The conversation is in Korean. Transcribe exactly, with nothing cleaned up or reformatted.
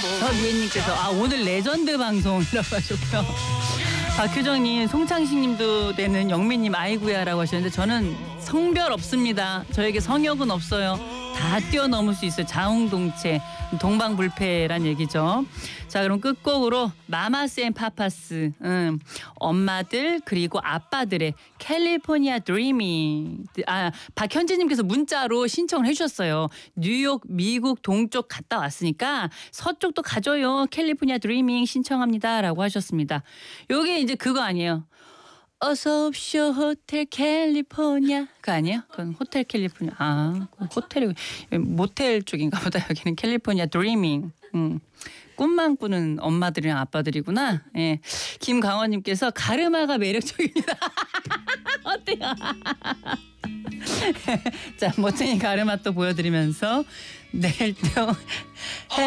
서미애님께서 아 오늘 레전드 방송이라고 하셨고요. 박효정님, 송창식님도 되는 영민님 아이구야라고 하셨는데 저는 성별 없습니다. 저에게 성역은 없어요. 다 뛰어넘을 수 있어요. 자웅동체, 동방불패란 얘기죠. 자, 그럼 끝곡으로 마마스 앤 파파스, 음, 엄마들 그리고 아빠들의 캘리포니아 드리밍. 아, 박현지님께서 문자로 신청을 해주셨어요. 뉴욕, 미국 동쪽 갔다 왔으니까 서쪽도 가줘요. 캘리포니아 드리밍 신청합니다라고 하셨습니다. 요게 이제 그거 아니에요. 어서 옵쇼 호텔 캘리포니아 그거 아니에요? 그건 호텔 캘리포니아. 아, 호텔이 모텔 쪽인가 보다. 여기는 캘리포니아 드리밍. 음. 꿈만 꾸는 엄마들이랑 아빠들이구나. 예. 김강원님께서 가르마가 매력적입니다. 어때요? 자, 멋쟁이 가르마 또 보여드리면서 내일 또